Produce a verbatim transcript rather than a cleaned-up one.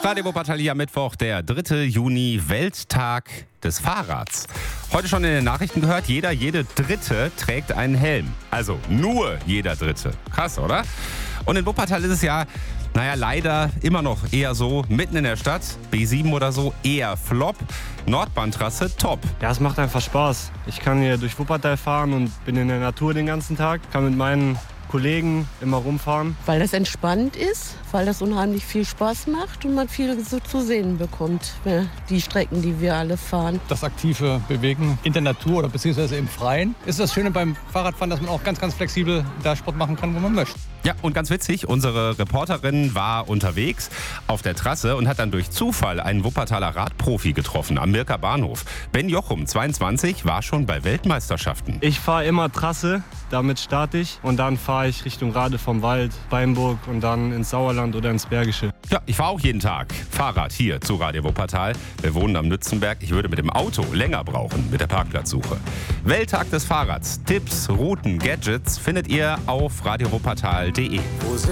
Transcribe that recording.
Radio Wuppertal hier am Mittwoch, der dritte Juni, Welttag des Fahrrads. Heute schon in den Nachrichten gehört, jeder, jede Dritte trägt einen Helm. Also nur jeder Dritte. Krass, oder? Und in Wuppertal ist es ja, naja, leider immer noch eher so, mitten in der Stadt, B sieben oder so, eher Flop. Nordbahntrasse top. Ja, es macht einfach Spaß. Ich kann hier durch Wuppertal fahren und bin in der Natur den ganzen Tag. Kann mit meinen Kollegen immer rumfahren. Weil das entspannt ist, weil das unheimlich viel Spaß macht und man viel so zu sehen bekommt, die Strecken, die wir alle fahren. Das aktive Bewegen in der Natur oder beziehungsweise im Freien ist das Schöne beim Fahrradfahren, dass man auch ganz, ganz flexibel da Sport machen kann, wo man möchte. Ja, und ganz witzig, unsere Reporterin war unterwegs auf der Trasse und hat dann durch Zufall einen Wuppertaler Radprofi getroffen am Mirker Bahnhof. Ben Jochum, zweiundzwanzig, war schon bei Weltmeisterschaften. Ich fahre immer Trasse, damit starte ich und dann fahre ich Richtung Rade vom Wald, Beinburg und dann ins Sauerland oder ins Bergische. Ja, ich fahre auch jeden Tag Fahrrad hier zu Radio Wuppertal. Wir wohnen am Nützenberg. Ich würde mit dem Auto länger brauchen mit der Parkplatzsuche. Welttag des Fahrrads. Tipps, Routen, Gadgets findet ihr auf radio wuppertal punkt de.